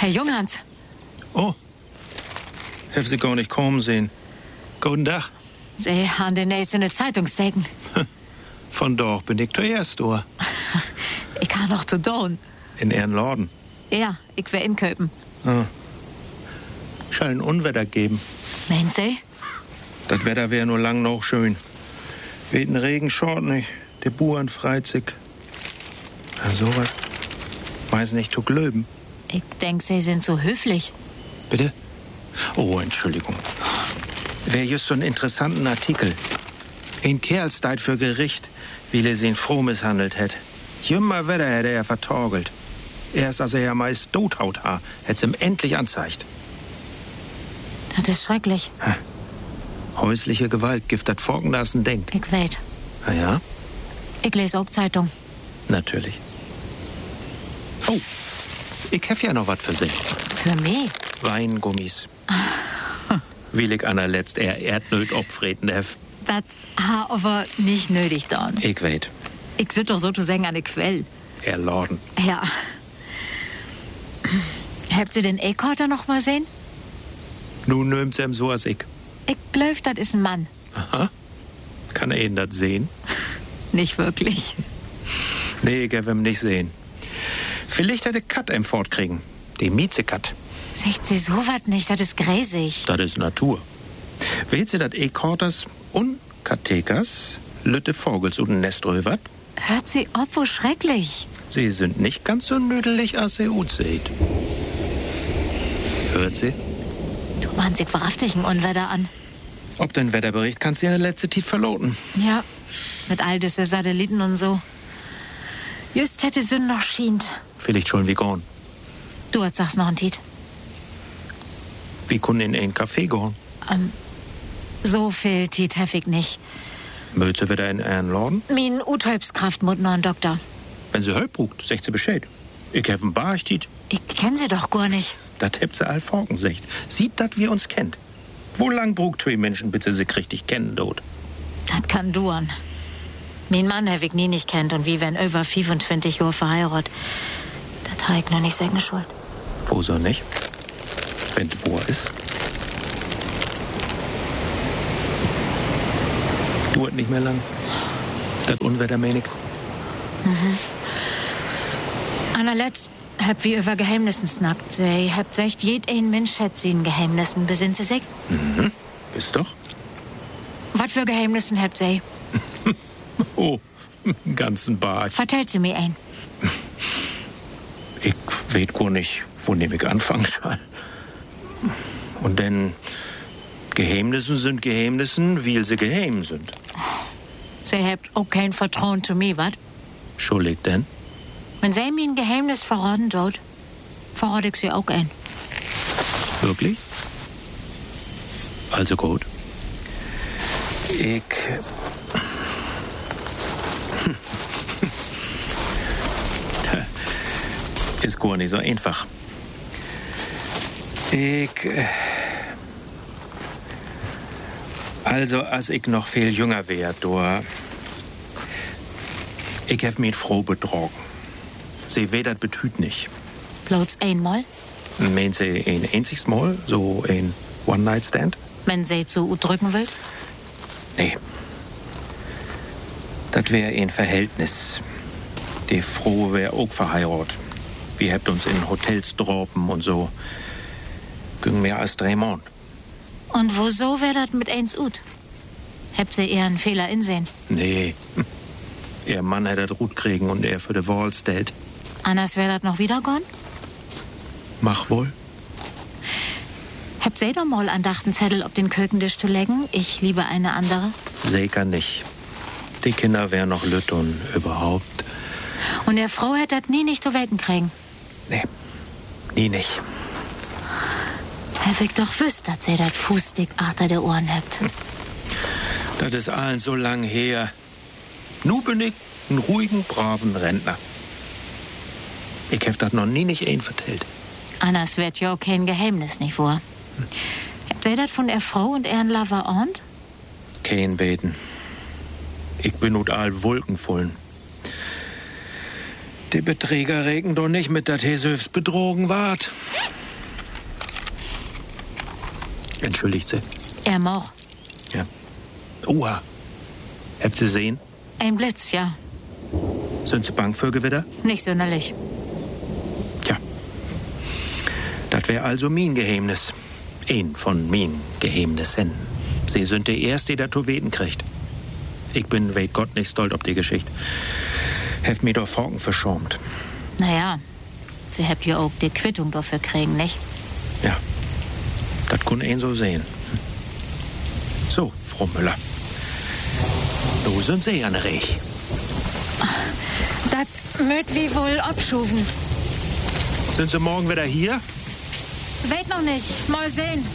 Herr Junghans. Oh, hab Sie gar nicht kommen sehen. Guten Tag. Sie haben den nächsten Zeitungsteken. Von dort bin ich zuerst, oder? Ich kann noch zu tun. In Ihren Laden? Ja, ich will inköpen. Ah. Schall ein Unwetter geben. Meinen Sie? Das Wetter wär nur lang noch schön. Weht ein Regen schort nicht. Der Buren freit sich. Ja, sowas. Weiß nicht zu glöben. Ich denk, Sie sind so höflich. Bitte? Oh, Entschuldigung. Wär just so einen interessanten Artikel. Ein Kerlsteit für Gericht, wie er ihn froh misshandelt hätt. Jümmer Wetter hätte er vertorgelt. Erst als er ja meist tothaut ha, hätt's ihm endlich anzeigt. Das ist schrecklich. Häusliche Gewalt, Gift dat Forkenlassen denkt. Ich weet. Ah ja? Ich lese auch Zeitung. Natürlich. Oh, ich hef ja noch was für Sie. Für mich? Weingummis. Will ich Anna letzt Erdnöt opfreten hef. Das ha aber nicht nötig dann. Ich weet. Ich sit doch sozusagen an der Quelle. Erladen. Ja. Habt ihr den Eckharter noch mal sehen? Nun nehmt's ihm so als ich. Ich glaub, das ist ein Mann. Aha. Kann er ihn das sehen? Nicht wirklich. Nee, ich hab ihn nicht sehen. Vielleicht hätte Kat ihm fortkriegen. Die Miezekat. Sagt sie sowas nicht, das ist gräsig. Das ist Natur. Weht sie dat Eckharters und Katekas Lütte Vogels und Nest röwert? Hört sie ob, wo schrecklich. Sie sind nicht ganz so nödelig, als sie ut seht. Hört sie? Du machst sich wahrhaftig ein Unwetter an. Ob den Wetterbericht kannst du in der letzten Zeit verloten. Ja, mit all diese Satelliten und so. Just hätte Sünn noch schient. Vielleicht schon wie gone. Du sagst noch ein Tiet. Wie können in ein Café gehen? So viel Tiet hef ich nicht. Möze wieder in einen Laden? Min Uthölpskraft mut noch ein Doktor. Wenn sie Hölp brucht, sagt sie Bescheid. Ich hef einen Barchtit. Ich kenn sie doch gar nicht. Dat hebt sie all Forken secht. Sieht, dat wir uns kennt. Wo lang brucht zwei Menschen, bis sie sich richtig kennen, dort? Das kann duern. Mein Mann hab ich nie nicht kennt und wie wenn über 25 Jahre verheiratet. Das ha ich noch nicht seine Schuld. Wo so nicht? Wenn wo ist. Dauert nicht mehr lang. Das Unwetter, mein ich. Anerletzt hab wir über Geheimnissen snackt. Sie habt sagt, jeden Mensch hat sie in Geheimnissen. Besinnt sie sich? Mhm. Bist doch? Was für Geheimnissen habt sie? Oh, einen ganzen Bart. Vertellt sie mir ein. Ich weet gar nicht, wo nehm ich anfangen soll. Und denn Geheimnissen sind Geheimnissen, weil sie geheim sind. Sie habt auch kein Vertrauen zu mir, wat? Schuldig denn? Wenn sie mir ein Geheimnis verraten tut, verrate ich sie auch ein. Wirklich? Also gut. Ich... Ist gar nicht so einfach. Also, als ich noch viel jünger wär, ich hab mich froh betrogen. Sie weh, das betüt nicht. Bloß einmal? Meint sie ein einziges Mal? So ein One-Night-Stand? Wenn sie zu drücken will? Nee. Das wär ein Verhältnis. Die Frau wär auch verheiratet. Wir habt uns in Hotels droppen und so. Ging mehr als 3 Monate. Und wieso wär das mit eins ut? Habt sie eher einen Fehler insehen? Nee. Ihr Mann hätte das Rut kriegen und er für die Wahl stellt. Anders wär das noch wieder gone? Mach wohl. Habt sie doch mal andachten Zettel auf den Kökentisch zu legen? Ich liebe eine andere. Sicher nicht. Die Kinder wären noch lütt und überhaupt. Und der Frau hätte das nie nicht zu wecken kriegen. Nee, nie nicht. Hab ich doch wüsst, dass sie das Fußdick achter der Ohren habt. Das ist allen so lang her. Nu bin ich ein ruhigen, braven Rentner. Ich hab das noch nie nicht ein vertellt. Anders wird ja auch kein Geheimnis, nicht wahr? Habt ihr das von der Frau und ihren Lover und? Kein Beten. Ich bin nur all wolkenvollen. Die Beträger regen doch nicht mit, dass Hesöfs betrogen ward. Entschuldigt Sie. Er moch. Ja. Oha. Habt Sie sehen? Ein Blitz, ja. Sind Sie bang für Gewitter? Nicht sonderlich. Tja. Das wär also mein Geheimnis. Ein von min Geheimnissen. Sie sind die Erste, die da zu weten kriegt. Ich bin, weet Gott, nicht stolz ob die Geschichte. Heft mir doch Franken verschäumt. Naja, Sie habt ja auch die Quittung dafür kriegen, nicht? Ja, das kun ein so sehen. So, Frau Müller. Du sind Sie an Rech. Das möt wie wohl abschufen. Sind Sie morgen wieder hier? Weet noch nicht. Mal sehen.